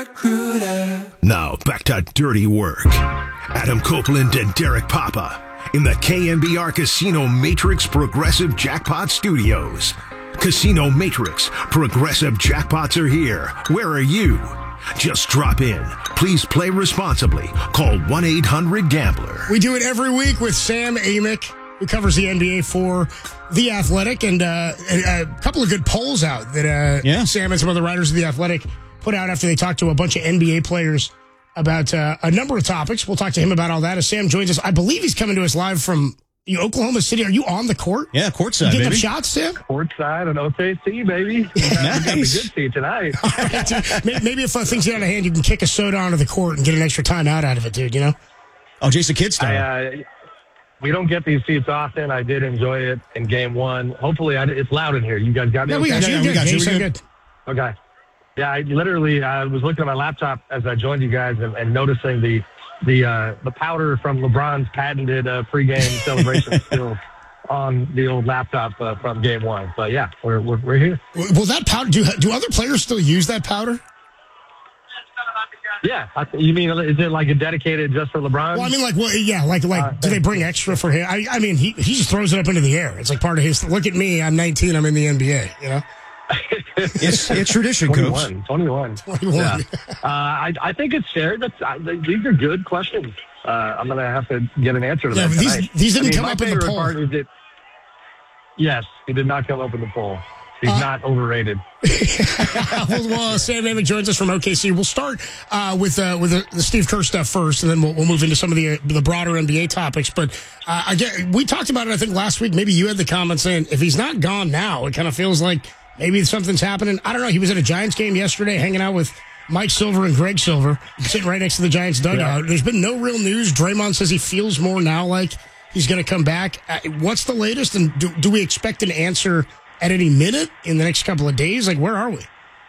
Now, back to dirty work. Adam Copeland and Derek Papa in the KNBR Casino Matrix Progressive Jackpot Studios. Casino Matrix Progressive Jackpots are here. Where are you? Just drop in. Please play responsibly. Call 1-800-GAMBLER. We do it every week with Sam Amick, who covers the NBA for The Athletic, and a couple of good polls out that Sam and some other writers of The Athletic put out after they talked to a bunch of NBA players about a number of topics. We'll talk to him about all that as Sam joins us. I believe he's coming to us live from Oklahoma City. Are you on the court? Yeah, courtside, you baby. Them shots, Sam? Courtside and OKC, baby. Nice. Got the good seat tonight. Maybe if things get out of hand, you can kick a soda onto the court and get an extra timeout out of it, dude, you know? Oh, Jason Kidd style. We don't get these seats often. I did enjoy it in game one. Hopefully, it's loud in here. You guys got me? Yeah, we got you. We got you. Good. Okay. Yeah, I was looking at my laptop as I joined you guys and noticing the powder from LeBron's patented pregame celebration still on the old laptop from game one. But yeah, we're here. Well, that powder, do other players still use that powder? Yeah, you mean, is it like a dedicated just for LeBron? Well, I mean, do they bring extra for him? I mean, he just throws it up into the air. It's like part of his, look at me, I'm 19, I'm in the NBA, you know? It's tradition, 21. Yeah. I think it's fair. These are good questions. I'm going to have to get an answer to that tonight. These didn't come up in the poll. Yes, he did not come up in the poll. He's not overrated. Well, Sam Amick joins us from OKC. We'll start with the Steve Kerr stuff first, and then we'll move into some of the broader NBA topics. But again, we talked about it, I think, last week. Maybe you had the comment saying, if he's not gone now, it kind of feels like maybe something's happening. I don't know. He was at a Giants game yesterday hanging out with Mike Silver and Greg Silver, sitting right next to the Giants dugout. Yeah. There's been no real news. Draymond says he feels more now like he's going to come back. What's the latest? And do we expect an answer at any minute in the next couple of days? Like, where are we?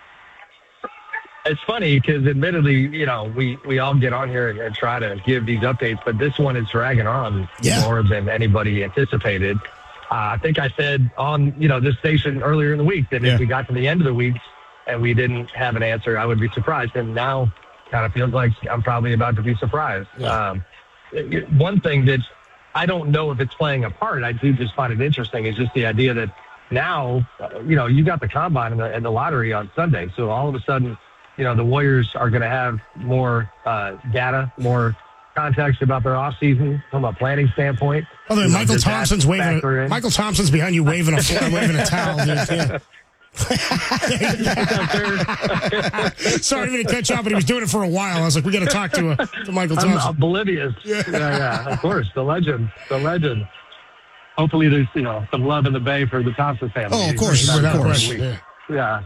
It's funny because admittedly, we all get on here and try to give these updates, but this one is dragging on more than anybody anticipated. I think I said on, this station earlier in the week that if we got to the end of the week and we didn't have an answer, I would be surprised. And now kind of feels like I'm probably about to be surprised. Yeah. One thing that I don't know if it's playing a part, I do just find it interesting, is just the idea that now, you got the combine and the lottery on Sunday. So all of a sudden, the Warriors are going to have more data, more context about their offseason from a planning standpoint. Oh, Michael Thompson's waving. Michael Thompson's behind you waving a towel. Dude. Sorry, I didn't cut you off, but he was doing it for a while. I was like, we got to talk to Michael Thompson. I'm oblivious. Yeah, of course, the legend. Hopefully, there's some love in the Bay for the Thompson family. Oh, of course. Yeah.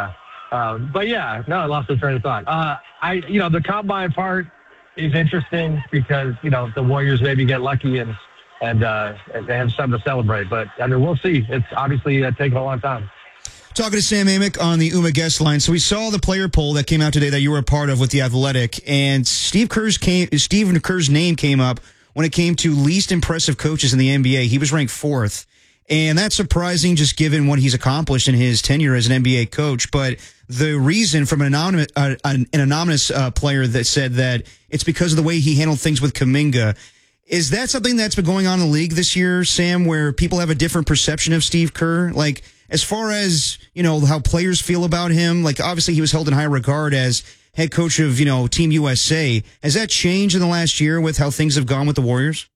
But yeah, no, I lost the train of thought. The combine part is interesting because the Warriors maybe get lucky and they have something to celebrate. But we'll see. It's obviously taking a long time. Talking to Sam Amick on the UMA guest line. So we saw the player poll that came out today that you were a part of with The Athletic, and Steve Kerr's name came up when it came to least impressive coaches in the NBA. He was ranked 4th. And that's surprising just given what he's accomplished in his tenure as an NBA coach. But the reason from an anonymous player that said that it's because of the way he handled things with Kuminga. Is that something that's been going on in the league this year, Sam, where people have a different perception of Steve Kerr? Like, as far as, how players feel about him, like, obviously he was held in high regard as head coach of, Team USA. Has that changed in the last year with how things have gone with the Warriors?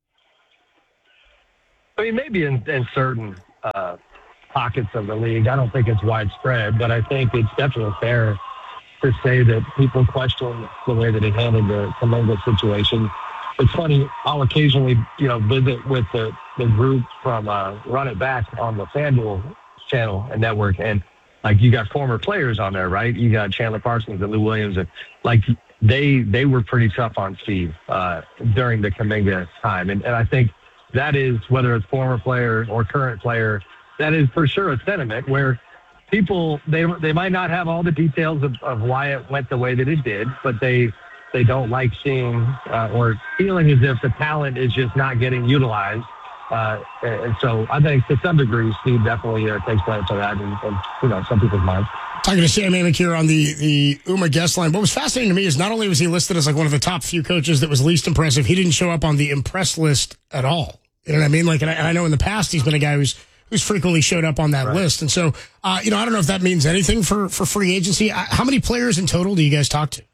I mean, maybe in certain pockets of the league. I don't think it's widespread, but I think it's definitely fair to say that people question the way that he handled the Kuminga situation. It's funny, I'll occasionally, visit with the group from Run It Back on the FanDuel channel and network, and you got former players on there, right? You got Chandler Parsons and Lou Williams, and they were pretty tough on Steve during the Kuminga time, and I think that is, whether it's former player or current player, that is for sure a sentiment where people, they might not have all the details of why it went the way that it did, but they don't like seeing or feeling as if the talent is just not getting utilized. And so I think to some degree, Steve definitely takes credit for that in some people's minds. Talking to Sam Amick here on the UMA guest line. What was fascinating to me is not only was he listed as like one of the top few coaches that was least impressive, he didn't show up on the impress list at all. You know what I mean? Like, and I know in the past he's been a guy who's frequently showed up on that list. And so, I don't know if that means anything for free agency. How many players in total do you guys talk to?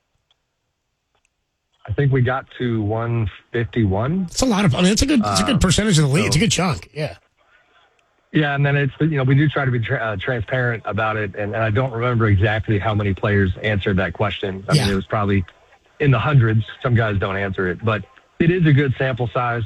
I think we got to 151. It's a lot of. I mean, it's a good percentage of the league. It's a good chunk. Yeah. Yeah, and then we do try to be transparent about it, and I don't remember exactly how many players answered that question. I mean, it was probably in the hundreds. Some guys don't answer it, but it is a good sample size.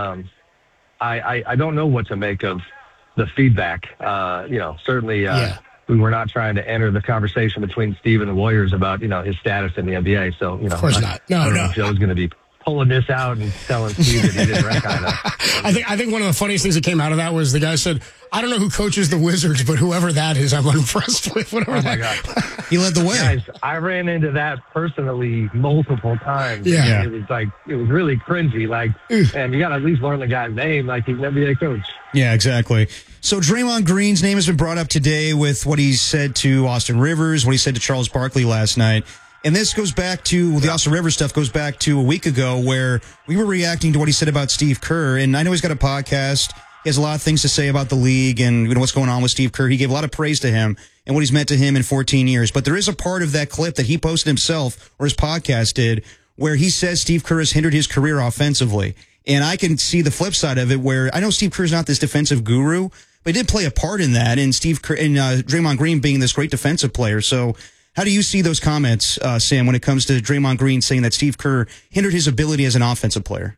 I don't know what to make of the feedback. Certainly we were not trying to enter the conversation between Steve and the Warriors about, his status in the NBA. So, of course not. No. Joe's going to be pulling this out and telling Steve that he didn't rank high enough. I think one of the funniest things that came out of that was the guy said, I don't know who coaches the Wizards, but whoever that is, I'm unimpressed with. Whatever my God. He led the way. Guys, I ran into that personally multiple times. Yeah. It was really cringy. And you got to at least learn the guy's name. Like, he's an NBA coach. Yeah, exactly. So Draymond Green's name has been brought up today with what he said to Austin Rivers, what he said to Charles Barkley last night. And this goes back to, the Austin Rivers stuff goes back to a week ago where we were reacting to what he said about Steve Kerr. And I know he's got a podcast. He has a lot of things to say about the league and what's going on with Steve Kerr. He gave a lot of praise to him and what he's meant to him in 14 years. But there is a part of that clip that he posted himself, or his podcast did, where he says Steve Kerr has hindered his career offensively. And I can see the flip side of it, where I know Steve Kerr's not this defensive guru, but he did play a part in that. And Steve Kerr and Draymond Green being this great defensive player. So how do you see those comments, Sam, when it comes to Draymond Green saying that Steve Kerr hindered his ability as an offensive player?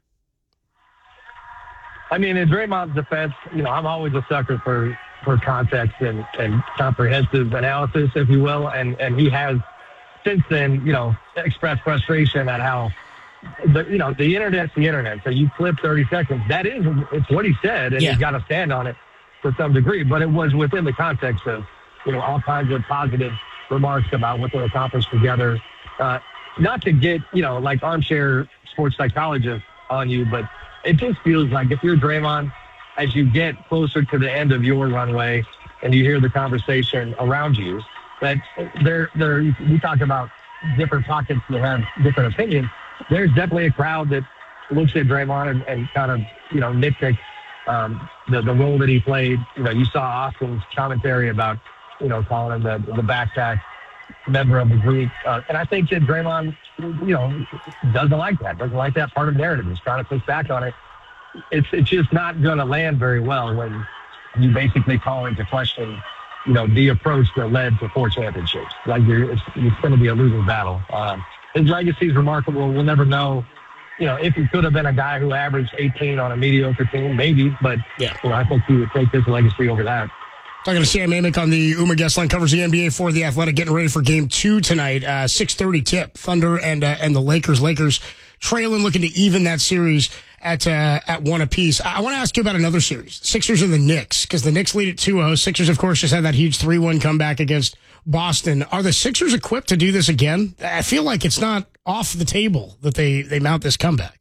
I mean, in Draymond's defense, I'm always a sucker for context and comprehensive analysis, if you will. And he has since then, expressed frustration at how the internet's the internet. So you clip 30 seconds. It's what he said, and he's got to stand on it to some degree. But it was within the context of, all kinds of positive remarks about what they accomplished together. Not to get, like armchair sports psychologist on you, but it just feels like if you're Draymond, as you get closer to the end of your runway and you hear the conversation around you, that we talk about different pockets that have different opinions. There's definitely a crowd that looks at Draymond and kind of, nitpicks the role that he played. You saw Austin's commentary about, calling him the backpack member of the group. And I think that Draymond, doesn't like that part of the narrative. He's trying to push back on it. It's just not going to land very well when you basically call into question, the approach that led to 4 championships. It's going to be a losing battle. His legacy is remarkable. We'll never know, if he could have been a guy who averaged 18 on a mediocre team, maybe. But, I think he would take his legacy over that. Talking to Sam Amick on the UMA guest line, covers the NBA for The Athletic, getting ready for Game 2 tonight. 6:30 tip, Thunder and the Lakers. Lakers trailing, looking to even that series at 1 apiece. I want to ask you about another series, Sixers and the Knicks, because the Knicks lead at 2-0. Sixers, of course, just had that huge 3-1 comeback against Boston. Are the Sixers equipped to do this again? I feel like it's not off the table that they mount this comeback.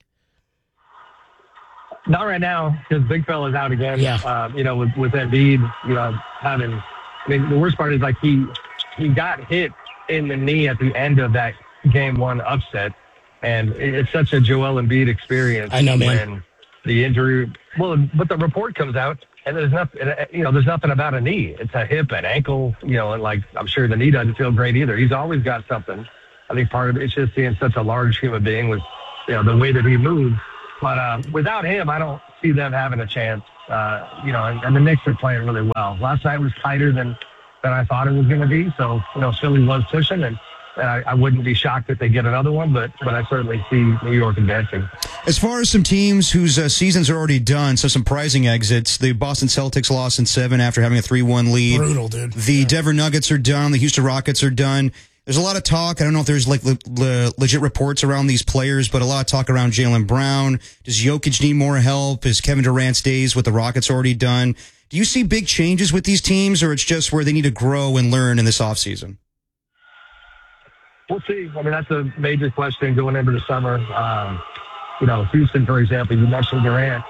Not right now, because Big Fella's out again. Yeah. With Embiid, the worst part is like he got hit in the knee at the end of that Game 1 upset, and it's such a Joel Embiid experience. I know, man. When the injury, but the report comes out, and there's nothing about a knee. It's a hip, an ankle, and I'm sure the knee doesn't feel great either. He's always got something. I think part of it's just seeing such a large human being with, the way that he moves. But without him, I don't see them having a chance. And the Knicks are playing really well. Last night was tighter than I thought it was going to be. So, Philly was pushing, and I wouldn't be shocked if they get another one, but I certainly see New York advancing. As far as some teams whose seasons are already done, so some surprising exits, the Boston Celtics lost in 7 after having a 3-1 lead. Brutal, dude. The Denver Nuggets are done. The Houston Rockets are done. There's a lot of talk. I don't know if there's legit reports around these players, but a lot of talk around Jaylen Brown. Does Jokic need more help? Is Kevin Durant's days with the Rockets already done? Do you see big changes with these teams, or it's just where they need to grow and learn in this offseason? We'll see. I mean, that's a major question going into the summer. Houston, for example, you mentioned Durant.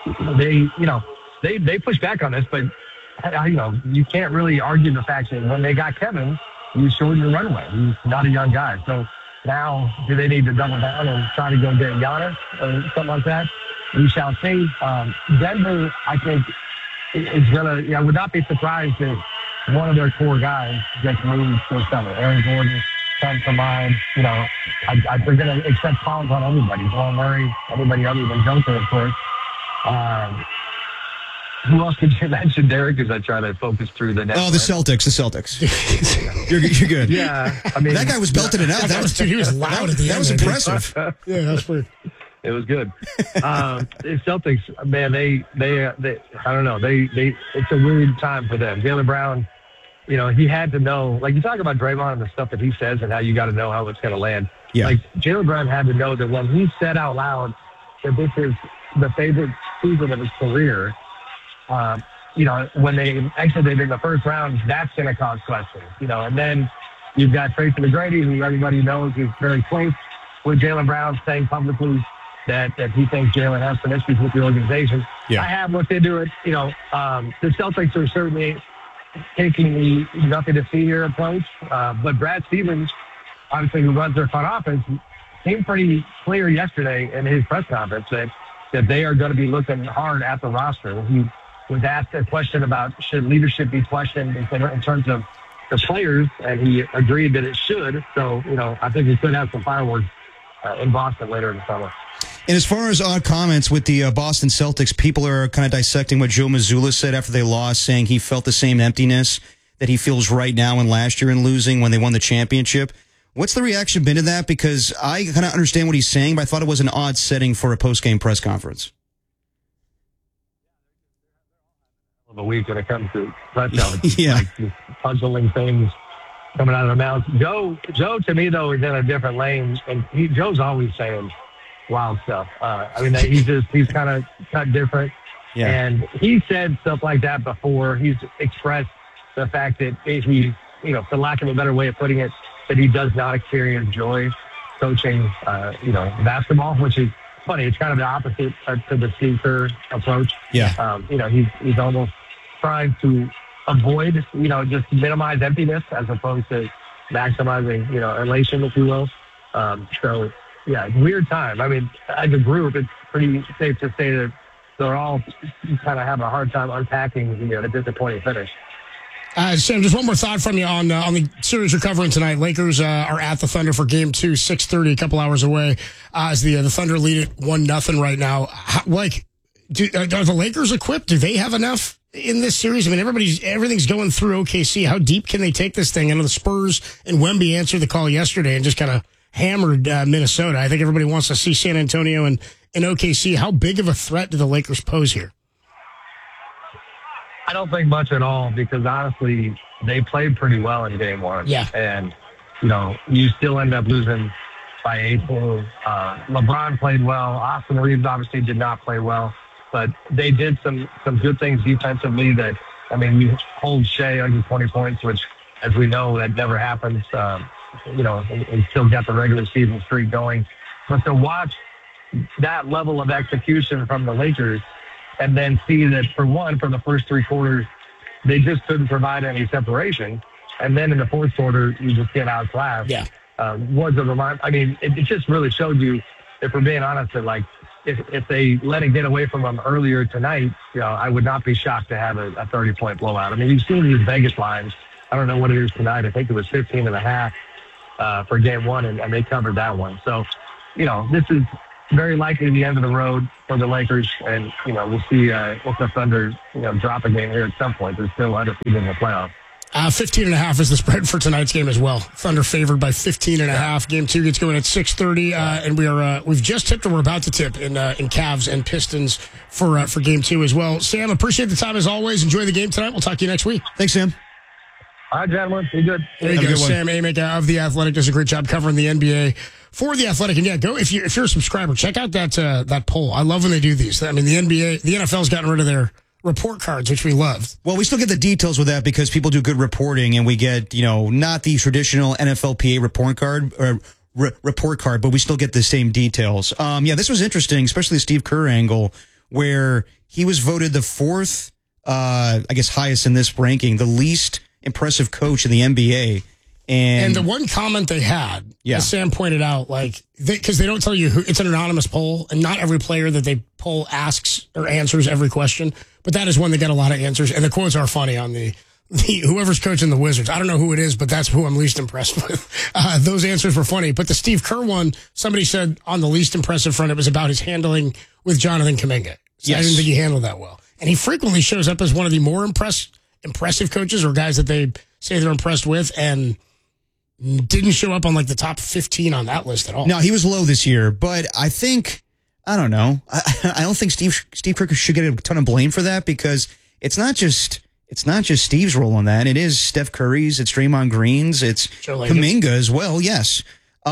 They push back on this, but you can't really argue the fact that when they got Kevin, you shorten your runway. He's not a young guy. So now, do they need to double down and try to go get Giannis or something like that? We shall see. Denver, I think, is going to, I would not be surprised if one of their core guys gets moved this summer. Aaron Gordon comes to mind. They're going to accept calls on everybody. Jamal Murray, everybody other than Joker, of course. Who else did you mention, Derek, as I try to focus through the net? Oh, the Celtics. You're good. Yeah. I mean, that guy was belting it out. He was loud at the end. That was impressive. Yeah, that was pretty. It was good. The Celtics, man, they I don't know. It's a weird time for them. Jaylen Brown, he had to know, like you talk about Draymond and the stuff that he says and how you got to know how it's going to land. Yeah. Like Jaylen Brown had to know that when he said out loud that this is the favorite season of his career, when they exited in the first round, that's going to cause questions, and then you've got Tracy McGrady, who everybody knows is very close with Jaylen Brown, saying publicly that he thinks Jaylen has some issues with the organization. Yeah. I have looked into it. The Celtics are certainly taking the nothing to see here approach. But Brad Stevens, obviously, who runs their front office, seemed pretty clear yesterday in his press conference that they are going to be looking hard at the roster. He was asked a question about should leadership be questioned in terms of the players, and he agreed that it should. So, I think we could have some fireworks in Boston later in the summer. And as far as odd comments with the Boston Celtics, people are kind of dissecting what Joe Mazzulla said after they lost, saying he felt the same emptiness that he feels right now and last year in losing when they won the championship. What's the reaction been to that? Because I kind of understand what he's saying, but I thought it was an odd setting for a post-game press conference. Of a week when it comes to touchdowns. Yeah. Like puzzling things coming out of their mouths. Joe, to me, though, is in a different lane, and Joe's always saying wild stuff. He's kind of cut different. Yeah. And he said stuff like that before. He's expressed the fact that he, for lack of a better way of putting it, that he does not experience joy coaching, basketball, which is funny. It's kind of the opposite to the Steve Kerr approach. Yeah. He's almost trying to avoid, just minimize emptiness as opposed to maximizing, elation, if you will. So, yeah, weird time. I mean, as a group, it's pretty safe to say that they're all kind of having a hard time unpacking, the disappointing finish. Sam, just one more thought from you on the series you're covering tonight. Lakers are at the Thunder for Game 2, 6:30, a couple hours away. As the Thunder lead it 1-0 right now. Are the Lakers equipped? Do they have enough in this series? I mean, everything's going through OKC. How deep can they take this thing? I know the Spurs and Wemby answered the call yesterday and just kind of hammered Minnesota. I think everybody wants to see San Antonio and OKC. How big of a threat do the Lakers pose here? I don't think much at all because, honestly, they played pretty well in Game 1. Yeah. And, you still end up losing by 18. LeBron played well. Austin Reeves obviously did not play well. But they did some good things defensively you hold Shea under 20 points, which, as we know, that never happens, and still got the regular season streak going. But to watch that level of execution from the Lakers and then see that, for the first three quarters, they just couldn't provide any separation. And then in the fourth quarter, you just get outclassed. Yeah. Was a reminder. I mean, it just really showed you, if we're being honest, that, if they let it get away from them earlier tonight, I would not be shocked to have a 30-point blowout. I mean, you've seen these Vegas lines. I don't know what it is tonight. I think it was 15.5 for Game 1, and they covered that one. So, this is very likely the end of the road for the Lakers, and, we'll see if the Thunder, drop a game here at some point. They're still undefeated in the playoffs. 15.5 is the spread for tonight's game as well. Thunder favored by 15.5. Yeah. Game 2 gets going at 6:30, and we've just tipped, or we're about to tip in Cavs and Pistons for Game 2 as well. Sam, appreciate the time as always. Enjoy the game tonight. We'll talk to you next week. Thanks, Sam. All right, gentlemen. Be good. There you go. Sam Amick of The Athletic does a great job covering the NBA for The Athletic. And yeah, go if you're a subscriber, check out that poll. I love when they do these. I mean, the NFL's gotten rid of their report cards, which we loved. Well, we still get the details with that because people do good reporting, and we get, not the traditional NFLPA report card, but we still get the same details. This was interesting, especially the Steve Kerr angle, where he was voted the fourth, highest in this ranking, the least impressive coach in the NBA. And the one comment they had, as Sam pointed out, like, because they don't tell you who, it's an anonymous poll, and not every player that they poll asks or answers every question, but that is one that got a lot of answers. And the quotes are funny on the whoever's coaching the Wizards. I don't know who it is, but that's who I'm least impressed with. Those answers were funny. But the Steve Kerr one, somebody said on the least impressive front, it was about his handling with Jonathan Kuminga. So I didn't think he handled that well. And he frequently shows up as one of the more impressive coaches or guys that they say they're impressed with, and didn't show up on like the top 15 on that list at all. No, he was low this year, but I don't know. I don't think Steve Kerr should get a ton of blame for that, because it's not just Steve's role on that. It is Steph Curry's, it's Draymond Green's, it's Kuminga as well. Yes.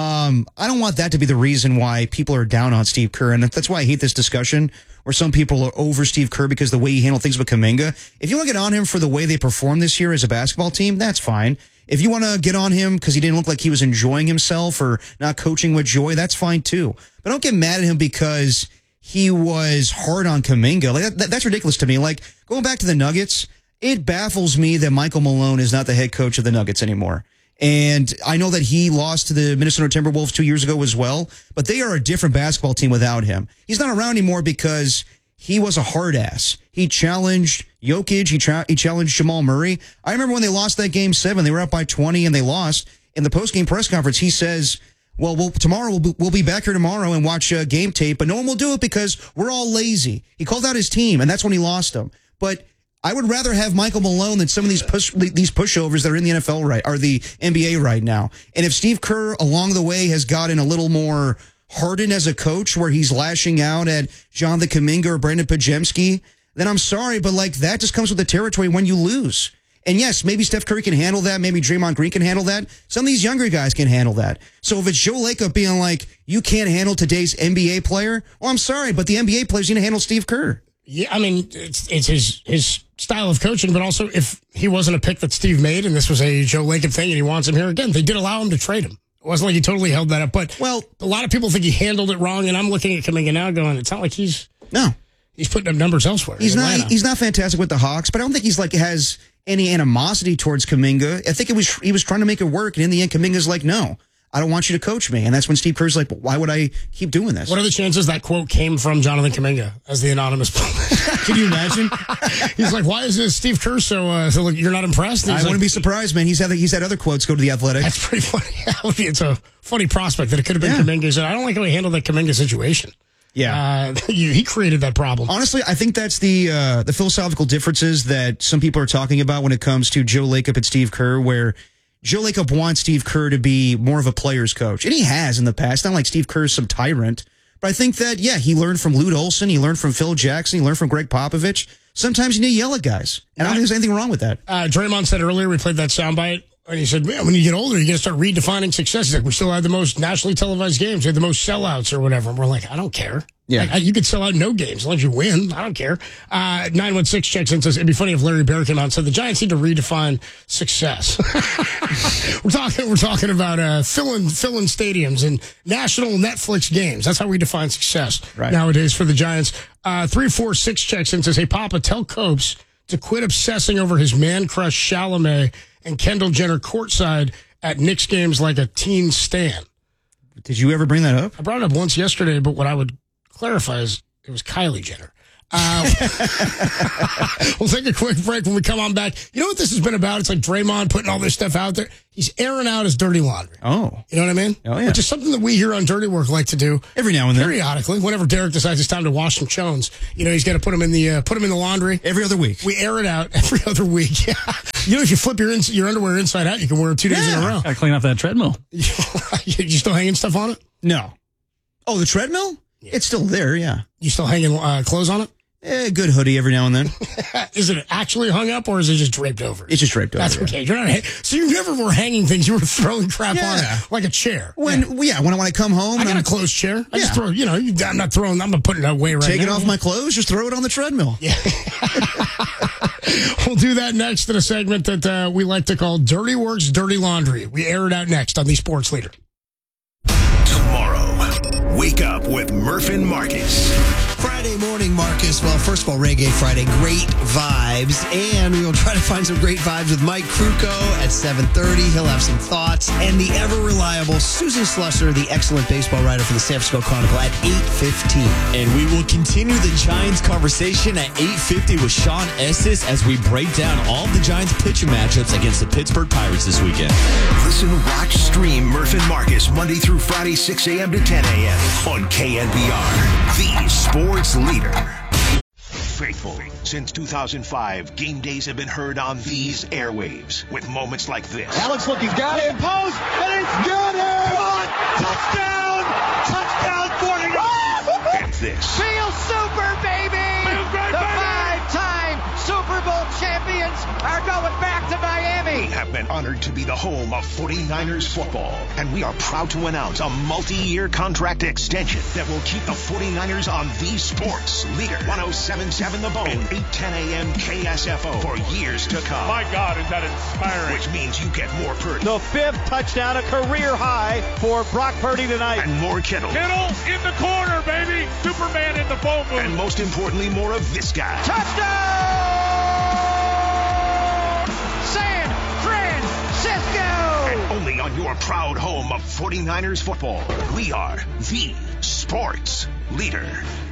I don't want that to be the reason why people are down on Steve Kerr, and that's why I hate this discussion where some people are over Steve Kerr because the way he handled things with Kuminga. If you want to get on him for the way they performed this year as a basketball team, that's fine. If you want to get on him because he didn't look like he was enjoying himself or not coaching with joy, that's fine too. But don't get mad at him because he was hard on Kuminga. Like that's ridiculous to me. Like, going back to the Nuggets, it baffles me that Michael Malone is not the head coach of the Nuggets anymore. And I know that he lost to the Minnesota Timberwolves 2 years ago as well, but they are a different basketball team without him. He's not around anymore because he was a hard ass. He challenged Jokic. He challenged Jamal Murray. I remember when they lost that Game 7, they were up by 20 and they lost. In the post-game press conference, he says, well, we'll be back here tomorrow and watch game tape, but no one will do it because we're all lazy. He called out his team, and that's when he lost them. But I would rather have Michael Malone than some of these pushovers that are in the NFL the NBA right now. And if Steve Kerr along the way has gotten a little more hardened as a coach, where he's lashing out at Jonathan Kuminga or Brandon Podziemski, then I'm sorry, but like that just comes with the territory when you lose. And yes, maybe Steph Curry can handle that. Maybe Draymond Green can handle that. Some of these younger guys can handle that. So if it's Joe Lacob being like, you can't handle today's NBA player, well, I'm sorry, but the NBA player's going to handle Steve Kerr. Yeah, I mean, it's his style of coaching, but also if he wasn't a pick that Steve made and this was a Joe Lacob thing and he wants him here again, they did allow him to trade him. It wasn't like he totally held that up. But, well, a lot of people think he handled it wrong, and I'm looking at Kuminga now going, it's not like he's putting up numbers elsewhere. He's not fantastic with the Hawks, but I don't think he's like has any animosity towards Kuminga. I think he was trying to make it work, and in the end, Kuminga's like, no, I don't want you to coach me. And that's when Steve Kerr's like, well, why would I keep doing this? What are the chances that quote came from Jonathan Kuminga as the anonymous poll? Can you imagine? He's like, why is this Steve Kerr so look, you're not impressed? I wouldn't be surprised, man. He's had other quotes go to the Athletic. That's pretty funny. It's a funny prospect that it could have been Kuminga. He said, I don't like how he handled that Kuminga situation. Yeah. He created that problem. Honestly, I think that's the philosophical differences that some people are talking about when it comes to Joe Lacob and Steve Kerr, where Joe Lacob wants Steve Kerr to be more of a player's coach. And he has in the past. Not like Steve Kerr's some tyrant. But I think that, he learned from Lute Olson. He learned from Phil Jackson. He learned from Greg Popovich. Sometimes you need to yell at guys. And I don't think there's anything wrong with that. Draymond said earlier, we played that soundbite, and he said, man, when you get older, you're going to start redefining success. He's like, we still had the most nationally televised games. We had the most sellouts or whatever. And we're like, I don't care. Yeah. Like, you could sell out no games as long as you win. I don't care. 916 checks in and says, it'd be funny if Larry Bear came out and said the Giants need to redefine success. We're talking about filling stadiums and national Netflix games. That's how we define success nowadays for the Giants. 346 checks in and says, hey, Papa, tell Copes to quit obsessing over his man crush Chalamet and Kendall Jenner courtside at Knicks games like a teen stan. Did you ever bring that up? I brought it up once yesterday, but what I would clarify is it was Kylie Jenner. We'll take a quick break when we come on back. You know what this has been about? It's like Draymond putting all this stuff out there. He's airing out his dirty laundry. Oh. You know what I mean? Oh, yeah. Which is something that we here on Dirty Work like to do. Every now and then. Periodically. Whenever Derek decides it's time to wash some chones, he's got to put them in the laundry. Every other week. We air it out every other week. Yeah. If you flip your underwear inside out, you can wear them 2 days in a row. Gotta clean off that treadmill. You still hanging stuff on it? No. Oh, the treadmill? Yeah. It's still there, yeah. You still hanging clothes on it? Good hoodie every now and then. Is it actually hung up or is it just draped over? It's just draped over. That's okay. You're not so you never were hanging things. You were throwing crap on it like a chair. When I come home, I got a closed chair. I just throw. I'm not putting it away right now. Taking off my clothes, just throw it on the treadmill. Yeah. We'll do that next in a segment that we like to call Dirty Works, Dirty Laundry. We air it out next on the Sports Leader. Tomorrow, wake up Up with Murph and Marcus. Friday morning, Marcus. Well, first of all, Reggae Friday, great vibes. And we will try to find some great vibes with Mike Krukow at 7:30. He'll have some thoughts. And the ever-reliable Susan Slusser, the excellent baseball writer for the San Francisco Chronicle, at 8:15. And we will continue the Giants conversation at 8:50 with Sean Estes as we break down all the Giants pitching matchups against the Pittsburgh Pirates this weekend. Listen, watch, stream Murph and Marcus Monday through Friday, 6 a.m. to 10 a.m. on KNBR, the sports leader. Faithful. Since 2005, game days have been heard on these airwaves with moments like this. Alex looking, got him, post, and it's got him! Come on, touchdown! Touchdown, 49! And this. Feel super, baby! The five-time Super Bowl champions are going back to Miami! We have been honored to be the home of 49ers football, and we are proud to announce a multi-year contract extension that will keep the 49ers on the sports leader. 107.7 The Bone, 8:10 a.m. KSFO for years to come. My God, is that inspiring. Which means you get more Purdy. The fifth touchdown, a career high for Brock Purdy tonight. And more Kittle. Kittle in the corner, baby. Superman in the phone booth. And most importantly, more of this guy. Touchdown! San Francisco! And only on your proud home of 49ers football. We are the sports leader.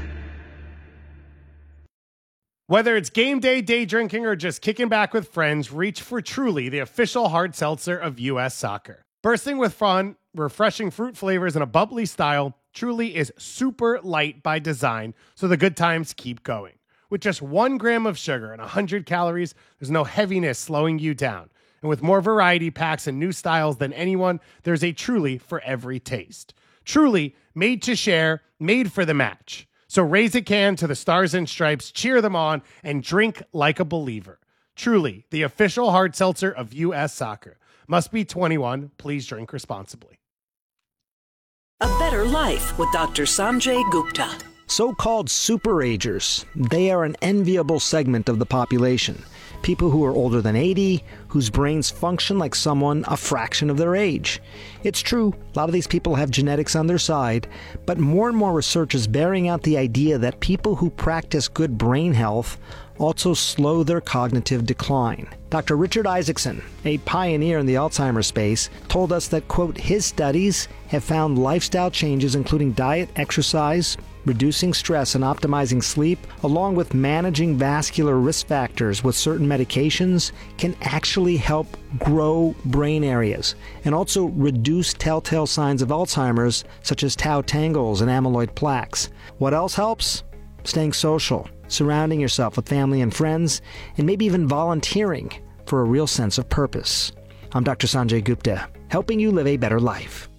Whether it's game day, day drinking, or just kicking back with friends, reach for Truly, the official hard seltzer of U.S. Soccer. Bursting with fun, refreshing fruit flavors, and a bubbly style, Truly is super light by design, so the good times keep going. With just 1 gram of sugar and 100 calories, there's no heaviness slowing you down. And with more variety packs and new styles than anyone, there's a Truly for every taste. Truly, made to share, made for the match. So raise a can to the Stars and Stripes, cheer them on, and drink like a believer. Truly, the official hard seltzer of U.S. Soccer. Must be 21. Please drink responsibly. A Better Life with Dr. Sanjay Gupta. So-called superagers, they are an enviable segment of the population. People who are older than 80, whose brains function like someone a fraction of their age. It's true, a lot of these people have genetics on their side, but more and more research is bearing out the idea that people who practice good brain health also slow their cognitive decline. Dr. Richard Isaacson, a pioneer in the Alzheimer's space, told us that, quote, his studies have found lifestyle changes including diet, exercise, reducing stress and optimizing sleep, along with managing vascular risk factors with certain medications, can actually help grow brain areas and also reduce telltale signs of Alzheimer's, such as tau tangles and amyloid plaques. What else helps? Staying social, surrounding yourself with family and friends, and maybe even volunteering for a real sense of purpose. I'm Dr. Sanjay Gupta, helping you live a better life.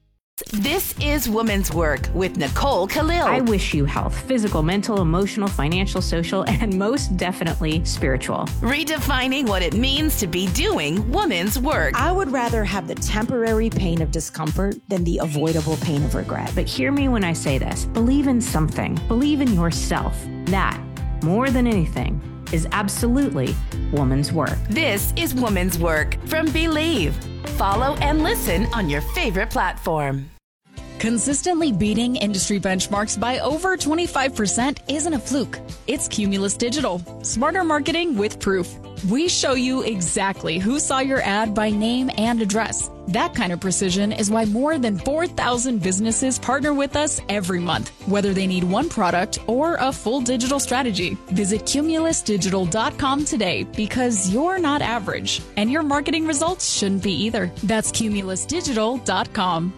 This is Women's Work with Nicole Khalil. I wish you health, physical, mental, emotional, financial, social, and most definitely spiritual. Redefining what it means to be doing women's work. I would rather have the temporary pain of discomfort than the avoidable pain of regret. But hear me when I say this. Believe in something. Believe in yourself. That, more than anything, is absolutely woman's work. This is Woman's Work from Believe. Follow and listen on your favorite platform. Consistently beating industry benchmarks by over 25% isn't a fluke. It's Cumulus Digital. Smarter marketing with proof. We show you exactly who saw your ad by name and address. That kind of precision is why more than 4,000 businesses partner with us every month, whether they need one product or a full digital strategy. Visit cumulusdigital.com today because you're not average, and your marketing results shouldn't be either. That's cumulusdigital.com.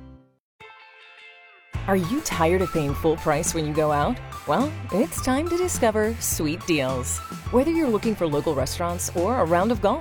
Are you tired of paying full price when you go out? Well, it's time to discover Sweet Deals. Whether you're looking for local restaurants or a round of golf,